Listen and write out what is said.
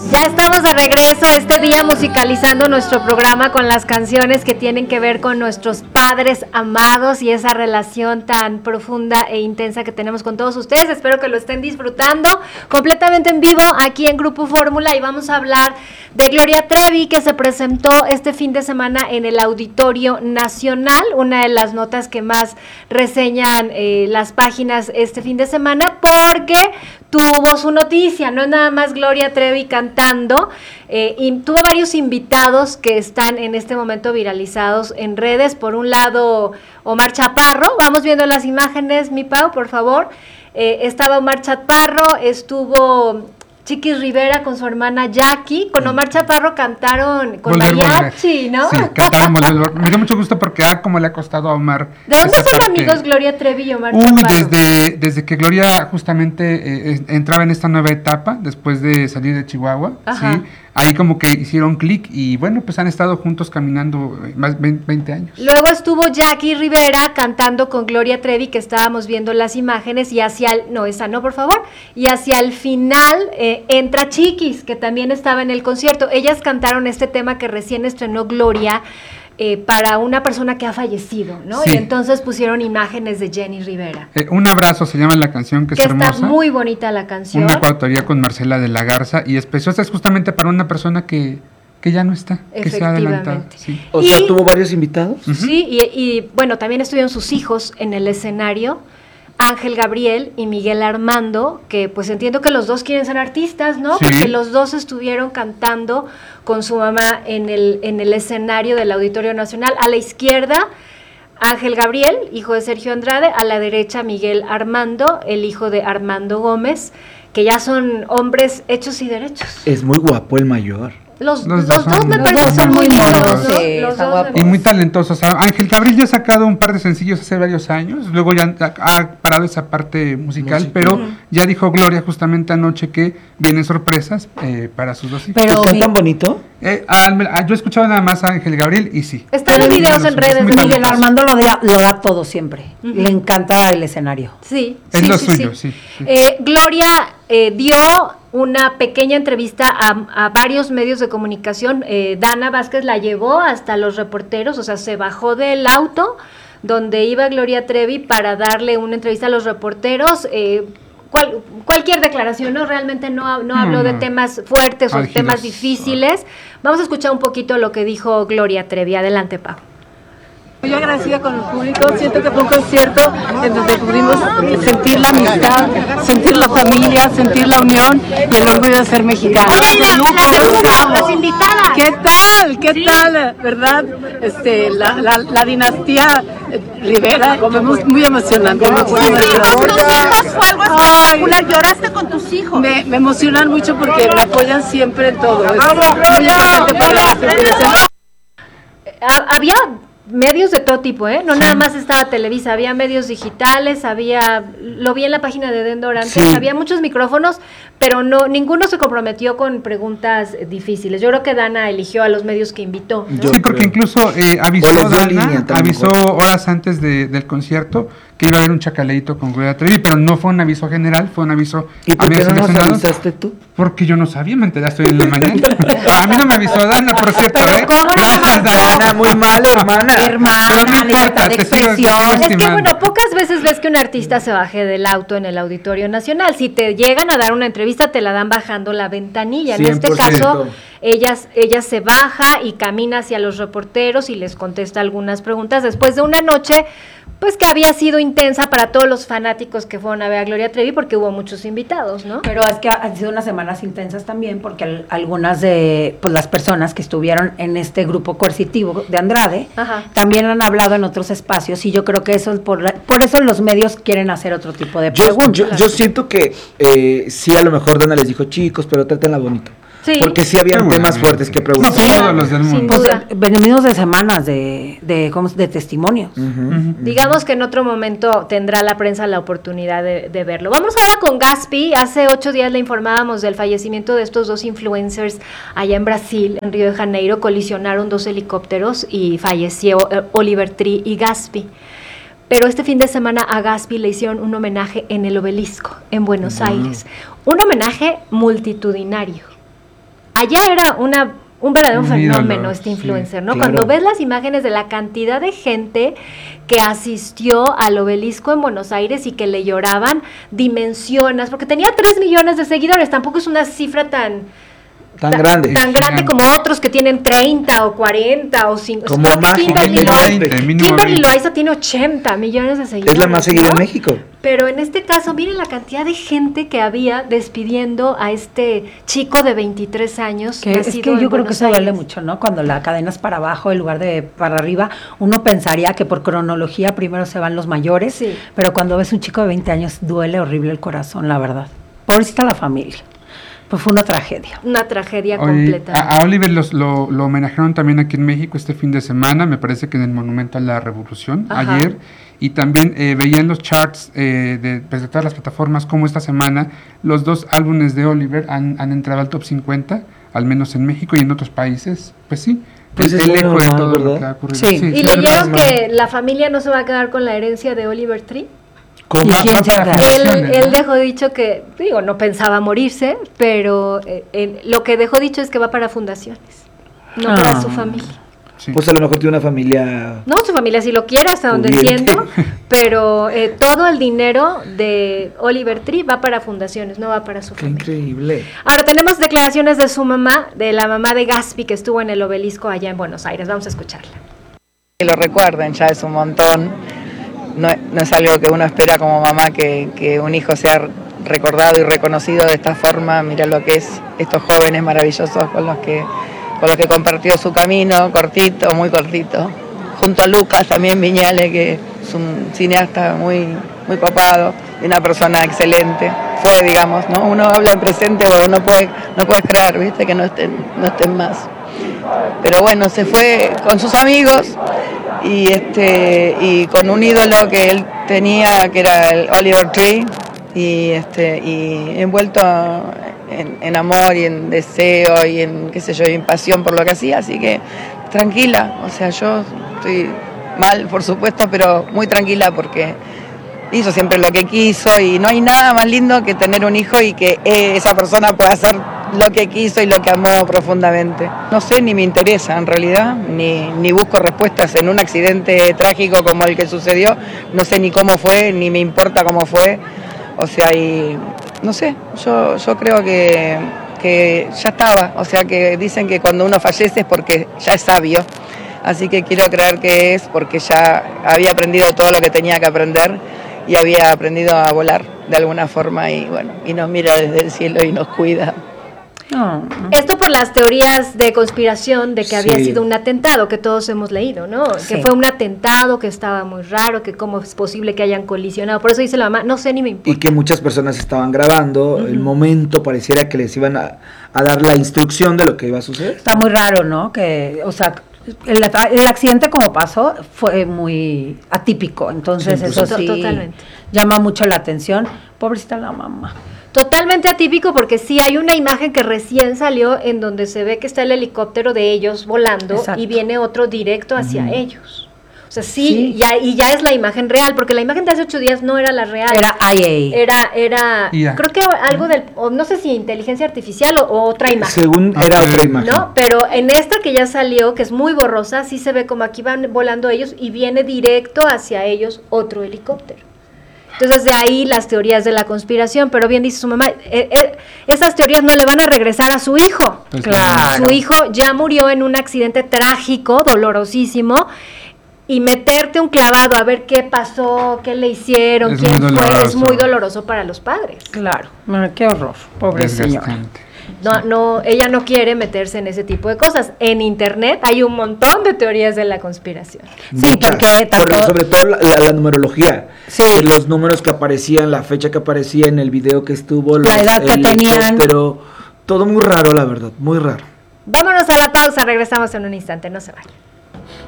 Ya estamos de regreso este día musicalizando nuestro programa con las canciones que tienen que ver con nuestros padres amados y esa relación tan profunda e intensa que tenemos con todos ustedes. Espero que lo estén disfrutando completamente en vivo aquí en Grupo Fórmula, y vamos a hablar de Gloria Trevi, que se presentó este fin de semana en el Auditorio Nacional, una de las notas que más reseñan las páginas este fin de semana, porque tuvo su noticia. No es nada más Gloria Trevi cantando, y tuvo varios invitados que están en este momento viralizados en redes. Por un lado, Omar Chaparro, vamos viendo las imágenes, mi Pau, por favor. Estaba Omar Chaparro, estuvo Chiquis Rivera con su hermana Jackie, con Omar Chaparro cantaron con mariachi, ¿no? Sí, cantaron Volver. Me dio mucho gusto porque como le ha costado a Omar. ¿De dónde son amigos Gloria Trevi y Omar Chaparro? Desde que Gloria justamente entraba en esta nueva etapa, después de salir de Chihuahua, sí, ahí como que hicieron clic y bueno, pues han estado juntos caminando más 20 años. Luego estuvo Jackie Rivera cantando con Gloria Trevi, que estábamos viendo las imágenes, y hacia el, no, esa no, por favor, y hacia el final entra Chiquis, que también estaba en el concierto. Ellas cantaron este tema que recién estrenó Gloria, para una persona que ha fallecido, ¿no? Sí. Y entonces pusieron imágenes de Jenny Rivera. Un abrazo se llama la canción, que es hermosa. Está muy bonita la canción. Una coautoría con Marcela de la Garza, y es preciosa, es justamente para una persona que ya no está, que se ha adelantado. Sí. O sea, ¿tuvo varios invitados? Sí, y bueno, también estuvieron sus hijos en el escenario, Ángel Gabriel y Miguel Armando, que pues entiendo que los dos quieren ser artistas, ¿no? Sí. Porque los dos estuvieron cantando con su mamá en el escenario del Auditorio Nacional. A la izquierda, Ángel Gabriel, hijo de Sergio Andrade; a la derecha, Miguel Armando, el hijo de Armando Gómez, que ya son hombres hechos y derechos. Es muy guapo el mayor. Los dos me parecen muy lindos, y muy talentosos. Ángel Gabriel ya ha sacado un par de sencillos hace varios años, luego ya ha parado esa parte musical, pero ya dijo Gloria justamente anoche que vienen sorpresas para sus dos hijos. ¿Pero cantan bonito? Yo he escuchado nada más a Ángel Gabriel y sí. Están en videos en redes. Miguel Armando lo da todo siempre. Le encanta el escenario. Sí. Es lo suyo, sí. Gloria dio una pequeña entrevista a varios medios de comunicación. Dana Vázquez la llevó hasta los reporteros, o sea, se bajó del auto donde iba Gloria Trevi para darle una entrevista a los reporteros. Cualquier declaración, ¿no? Realmente no habló de temas fuertes o temas difíciles. Vamos a escuchar un poquito lo que dijo Gloria Trevi. Adelante, Pau. Muy agradecida con el público. Siento que fue un concierto en donde pudimos sentir la amistad, sentir la familia, sentir la unión y el orgullo de ser mexicana. Las invitadas. ¿Qué tal? ¿Verdad? La dinastía Rivera, muy emocionante. ¿Lloraste con tus hijos? Me emocionan mucho porque me apoyan siempre en todo. Es muy importante para había medios de todo tipo, no nada más estaba Televisa, había medios digitales, lo vi en la página de Den Dorantes, había muchos micrófonos, pero ninguno se comprometió preguntas difíciles. Yo creo que Dana eligió a los medios que invitó, ¿no? Sí, porque incluso avisó horas antes del concierto que iba a haber un chacaleito con Gloria Trevi, pero no fue un aviso general, fue un aviso. ¿Y por qué no nos avisaste tú? Porque yo no sabía, me enteraste hoy en la mañana. A mí no me avisó Dana, por cierto. ¿Cómo Gracias, Dana, muy mal, hermana. Libertad de expresión. Es que, bueno, pocas veces ves que un artista se baje del auto en el Auditorio Nacional. Si te llegan a dar una entrevista, te la dan bajando la ventanilla. 100%. En este caso, ella se baja y camina hacia los reporteros y les contesta algunas preguntas después de una noche pues que había sido intensa para todos los fanáticos que fueron a ver a Gloria Trevi, porque hubo muchos invitados, ¿no? Pero es que han sido unas semanas intensas también, porque algunas de las personas que estuvieron en este grupo coercitivo de Andrade, también han hablado en otros espacios, y yo creo que eso por eso los medios quieren hacer otro tipo de preguntas. Yo siento que sí, a lo mejor Dana les dijo, chicos, pero trátenla bonito. Sí. Porque sí habían temas fuertes que preguntar. No todos los del mundo. Pues, venimos de semanas de testimonios. Digamos que en otro momento tendrá la prensa la oportunidad de verlo. Vamos ahora con Gaspi. Hace 8 días le informábamos del fallecimiento de estos dos influencers allá en Brasil, en Río de Janeiro. Colisionaron 2 helicópteros y falleció Oliver Tree y Gaspi. Pero este fin de semana a Gaspi le hicieron un homenaje en el Obelisco, en Buenos Aires. Un homenaje multitudinario. allá era un verdadero fenómeno ídolo, este influencer, ¿no? claro. Cuando ves las imágenes de la cantidad de gente que asistió al Obelisco en Buenos Aires y que le lloraban, dimensionas, porque tenía 3 millones de seguidores, tampoco es una cifra tan grande. Tan grande como otros que tienen 30 o 40 o 5. Como Kimberly Loaiza tiene 80 millones de seguidores. Es la más seguida en México. Pero en este caso, miren la cantidad de gente que había despidiendo a este chico de 23 años. Es que yo creo que eso duele mucho, ¿no? Cuando la cadena es para abajo en lugar de para arriba, uno pensaría que por cronología primero se van los mayores, sí. Pero cuando ves un chico de 20 años duele horrible el corazón, la verdad. Pobrecita la familia. Pues fue una tragedia. Una tragedia completa. A Oliver lo homenajearon también aquí en México este fin de semana, me parece que en el Monumento a la Revolución, Ajá. ayer, y también veía en los charts de todas las plataformas como esta semana los 2 álbumes de Oliver han entrado al top 50, al menos en México y en otros países, pues sí. Pues el eco de todo lo que ha ocurrido. Sí. ¿Y leyeron que la familia no se va a quedar con la herencia de Oliver Tree? ¿Y quién se queda? Él dejó dicho que, no pensaba morirse, pero lo que dejó dicho es que va para fundaciones, no para su familia. Sí. Pues a lo mejor tiene una familia... No, su familia sí lo quiere, hasta donde pudiente. entiendo, pero todo el dinero de Oliver Tree va para fundaciones, no va para su Qué familia. increíble. Ahora tenemos declaraciones de su mamá, de la mamá de Gaspi, que estuvo en el Obelisco allá en Buenos Aires. Vamos a escucharla. Que lo recuerden, ya es un montón. No es algo que uno espera como mamá, que un hijo sea recordado y reconocido de esta forma. Mira lo que es estos jóvenes maravillosos con los que compartió su camino, cortito, muy cortito. Junto a Lucas también Viñales, que es un cineasta muy, muy copado y una persona excelente. Fue, digamos, ¿no? Uno habla en presente porque no puedes creer, ¿viste? Que no estén más. Pero bueno, se fue con sus amigos y con un ídolo que él tenía, que era el Oliver Tree, y envuelto en amor y en deseo y en, qué sé yo, y en pasión por lo que hacía, así que tranquila, o sea, yo estoy mal, por supuesto, pero muy tranquila porque hizo siempre lo que quiso y no hay nada más lindo que tener un hijo y que esa persona pueda hacer lo que quiso y lo que amó profundamente. No sé, ni me interesa en realidad, ni busco respuestas en un accidente trágico como el que sucedió, no sé ni cómo fue, ni me importa cómo fue, o sea, y no sé, yo creo que ya estaba, o sea, que dicen que cuando uno fallece es porque ya es sabio, así que quiero creer que es porque ya había aprendido todo lo que tenía que aprender y había aprendido a volar de alguna forma y bueno, y nos mira desde el cielo y nos cuida. Esto por las teorías de conspiración de que había sido un atentado, que todos hemos leído, ¿no? Sí. Que fue un atentado, que estaba muy raro, que cómo es posible que hayan colisionado. Por eso dice la mamá, no sé ni me importa. Y que muchas personas estaban grabando, el momento pareciera que les iban a dar la instrucción de lo que iba a suceder. Está muy raro, ¿no? Que, o sea, el accidente como pasó fue muy atípico, entonces eso sí totalmente llama mucho la atención. Pobrecita la mamá. Totalmente atípico porque sí hay una imagen que recién salió en donde se ve que está el helicóptero de ellos volando. Exacto. Y viene otro directo hacia ellos. O sea, sí. Ya es la imagen real, porque la imagen de hace 8 días no era la real. Era IA. Era creo que algo no sé si inteligencia artificial o otra imagen. Según era otra imagen. ¿No? Pero en esta que ya salió, que es muy borrosa, sí se ve como aquí van volando ellos y viene directo hacia ellos otro helicóptero. Entonces de ahí las teorías de la conspiración, pero bien dice su mamá, esas teorías no le van a regresar a su hijo. Pues claro. Su hijo ya murió en un accidente trágico, dolorosísimo, y meterte un clavado a ver qué pasó, qué le hicieron, quién fue, es muy doloroso para los padres. Claro, qué horror, pobre señora. No, ella no quiere meterse en ese tipo de cosas. En internet hay un montón de teorías de la conspiración. Sí, porque sobre todo la numerología. Sí. Los números que aparecían, la fecha que aparecía en el video que estuvo, la edad que tenían. Pero todo muy raro, la verdad, muy raro. Vámonos a la pausa, regresamos en un instante, no se vayan.